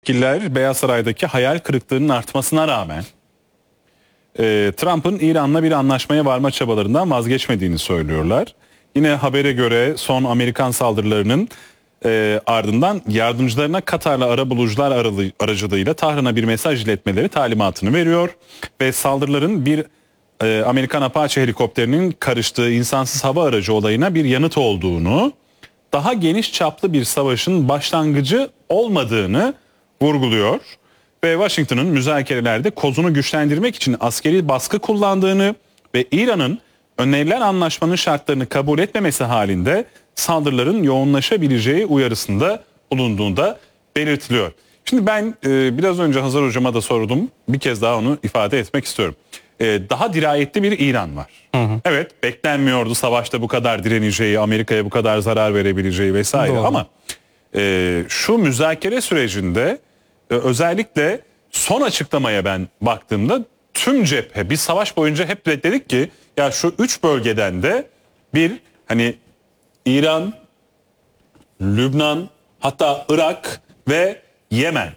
yetkililer Beyaz Saray'daki hayal kırıklığının artmasına rağmen Trump'ın İran'la bir anlaşmaya varma çabalarından vazgeçmediğini söylüyorlar. Yine habere göre son Amerikan saldırılarının ardından yardımcılarına Katar'la arabulucular aracılığıyla Tahran'a bir mesaj iletmeleri talimatını veriyor. Ve saldırıların bir Amerikan Apache helikopterinin karıştığı insansız hava aracı olayına bir yanıt olduğunu, daha geniş çaplı bir savaşın başlangıcı olmadığını vurguluyor. Ve Washington'ın müzakerelerde kozunu güçlendirmek için askeri baskı kullandığını ve İran'ın önerilen anlaşmanın şartlarını kabul etmemesi halinde saldırıların yoğunlaşabileceği uyarısında bulunduğunda belirtiliyor. Şimdi ben biraz önce Hazar Hocam'a da sordum. Bir kez daha onu ifade etmek istiyorum. Daha dirayetli bir İran var. Evet, beklenmiyordu savaşta bu kadar direneceği, Amerika'ya bu kadar zarar verebileceği vesaire. Doğru. Ama şu müzakere sürecinde özellikle son açıklamaya ben baktığımda tüm cephe, biz savaş boyunca hep dedik ki ya şu 3 bölgeden de bir hani İran, Lübnan, hatta Irak ve Yemen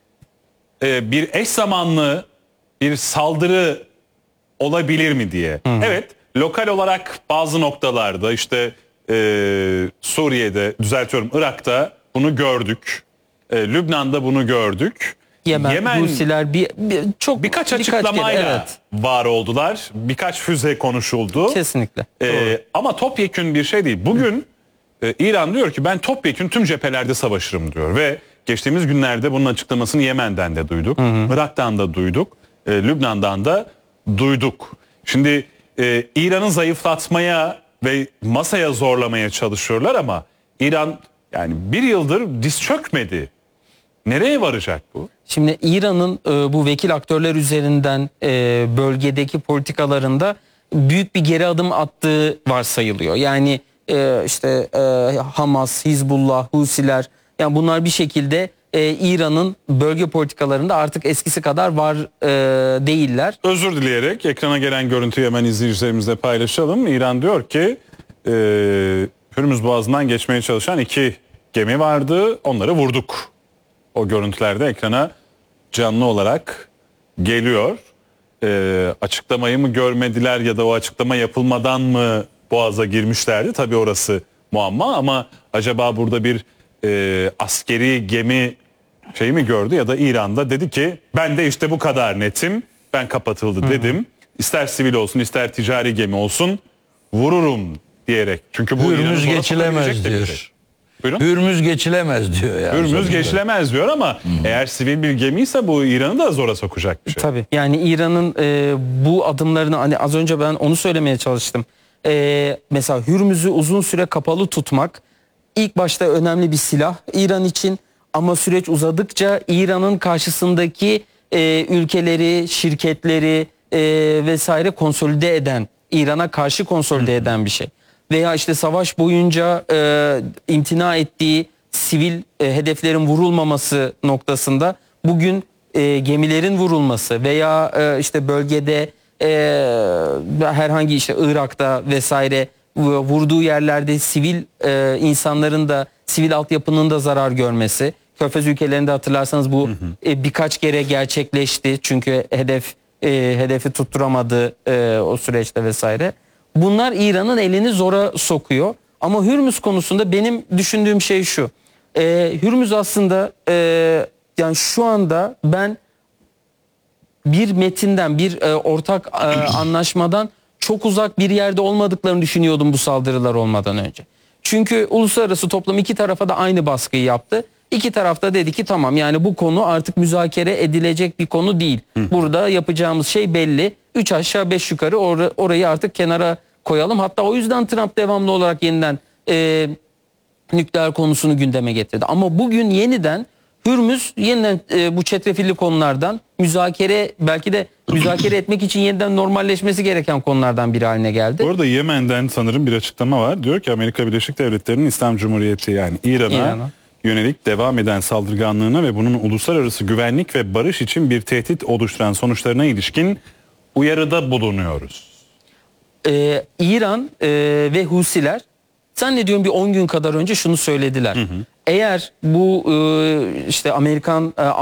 bir eş zamanlı bir saldırı olabilir mi diye. Evet, lokal olarak bazı noktalarda işte Suriye'de, düzeltiyorum, Irak'ta bunu gördük. Lübnan'da bunu gördük. Yemen Husiler birkaç açıklamayla var oldular. Birkaç füze konuşuldu. Kesinlikle. Ama topyekün bir şey değil. Bugün İran diyor ki ben topyekün tüm cephelerde savaşırım diyor. Ve geçtiğimiz günlerde bunun açıklamasını Yemen'den de duyduk. Irak'tan da duyduk. Lübnan'dan da duyduk. Şimdi İran'ı zayıflatmaya ve masaya zorlamaya çalışıyorlar ama İran yani bir yıldır diz çökmedi. Nereye varacak bu? Şimdi İran'ın bu vekil aktörler üzerinden bölgedeki politikalarında büyük bir geri adım attığı varsayılıyor. Yani işte Hamas, Hizbullah, Husiler, yani bunlar bir şekilde İran'ın bölge politikalarında artık eskisi kadar var değiller. Özür dileyerek ekrana gelen görüntüyü hemen izleyicilerimizle paylaşalım. İran diyor ki Hürmüz Boğazı'ndan geçmeye çalışan 2 gemi vardı, onları vurduk. O görüntülerde ekrana canlı olarak geliyor. Açıklamayı mı görmediler ya da o açıklama yapılmadan mı Boğaz'a girmişlerdi? Tabii orası muamma ama acaba burada bir askeri gemi şey mi gördü ya da İran'da dedi ki ben de işte bu kadar netim, ben kapatıldı dedim. İster sivil olsun ister ticari gemi olsun vururum diyerek. Çünkü bu Hürmüz geçilemez diyor. Şey. Buyurun? Hürmüz geçilemez diyor yani. Hürmüz geçilemez diyor ama eğer sivil bir gemiyse bu İran'ı da zora sokacak bir şey. Tabii. Yani İran'ın bu adımlarını, hani az önce ben onu söylemeye çalıştım. Mesela Hürmüz'ü uzun süre kapalı tutmak ilk başta önemli bir silah İran için, ama süreç uzadıkça İran'ın karşısındaki ülkeleri, şirketleri vesaire konsolide eden, İran'a karşı konsolide eden bir şey. Veya işte savaş boyunca imtina ettiği sivil hedeflerin vurulmaması noktasında bugün gemilerin vurulması veya işte bölgede herhangi işte Irak'ta vesaire vurduğu yerlerde sivil insanların da, sivil altyapının da zarar görmesi. Körfez ülkelerinde hatırlarsanız bu birkaç kere gerçekleşti çünkü hedefi tutturamadı o süreçte vesaire. Bunlar İran'ın elini zora sokuyor. Ama Hürmüz konusunda benim düşündüğüm şey şu. Hürmüz aslında yani şu anda ben bir metinden, bir ortak anlaşmadan çok uzak bir yerde olmadıklarını düşünüyordum bu saldırılar olmadan önce. Çünkü uluslararası toplum iki tarafa da aynı baskıyı yaptı. İki tarafta dedi ki tamam, yani bu konu artık müzakere edilecek bir konu değil. Burada yapacağımız şey belli. 3 aşağı 5 yukarı orayı artık kenara koyalım. Hatta o yüzden Trump devamlı olarak yeniden nükleer konusunu gündeme getirdi. Ama bugün yeniden Hürmüz bu çetrefilli konulardan belki de müzakere etmek için yeniden normalleşmesi gereken konulardan biri haline geldi. Bu arada Yemen'den sanırım bir açıklama var. Diyor ki Amerika Birleşik Devletleri'nin İslam Cumhuriyeti yani İran'a yönelik devam eden saldırganlığına ve bunun uluslararası güvenlik ve barış için bir tehdit oluşturan sonuçlarına ilişkin uyarıda bulunuyoruz. İran ve Husiler zannediyorum bir 10 gün kadar önce şunu söylediler. Eğer bu işte Amerikan